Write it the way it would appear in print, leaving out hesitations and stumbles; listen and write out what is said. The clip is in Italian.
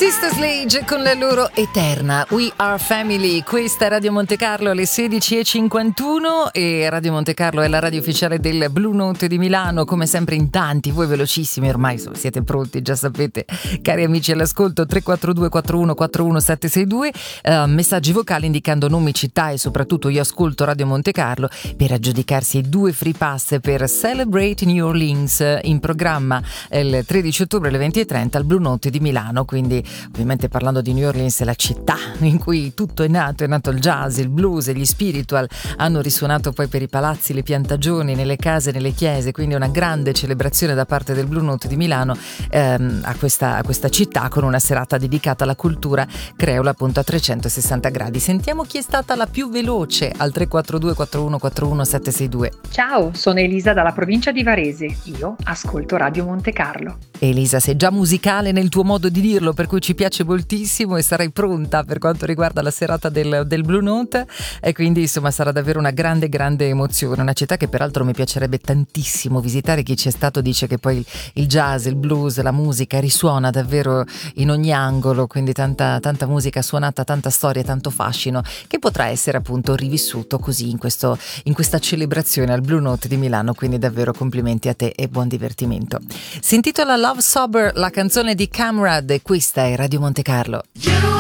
Sister Sledge con la loro Eterna, We Are Family. Questa è Radio Monte Carlo alle 16:51 e Radio Monte Carlo è la radio ufficiale del Blue Note di Milano, come sempre in tanti, voi velocissimi ormai siete pronti, già sapete, cari amici all'ascolto. 342 41 41 762, messaggi vocali indicando nomi, città e soprattutto io ascolto Radio Monte Carlo per aggiudicarsi i 2 free pass per Celebrate New Orleans, in programma il 13 ottobre alle 20:30 al Blue Note di Milano. Quindi ovviamente parlando di New Orleans, la città in cui tutto è nato il jazz, il blues e gli spiritual hanno risuonato poi per i palazzi, le piantagioni, nelle case, nelle chiese, quindi una grande celebrazione da parte del Blue Note di Milano a questa città, con una serata dedicata alla cultura creola appunto a 360 gradi. Sentiamo chi è stata la più veloce al 342 41 41 762. Ciao, sono Elisa dalla provincia di Varese, io ascolto Radio Monte Carlo. Elisa, sei già musicale nel tuo modo di dirlo, per cui ci piace moltissimo e sarai pronta per quanto riguarda la serata del Blue Note, e quindi insomma sarà davvero una grande emozione, una città che peraltro mi piacerebbe tantissimo visitare. Chi c'è stato dice che poi il jazz, il blues, la musica risuona davvero in ogni angolo, quindi tanta musica suonata, tanta storia, tanto fascino che potrà essere appunto rivissuto così in questa celebrazione al Blue Note di Milano. Quindi davvero complimenti a te e buon divertimento. Si intitola Love Sober, la canzone di Camrad, e questa è Radio Monte Carlo.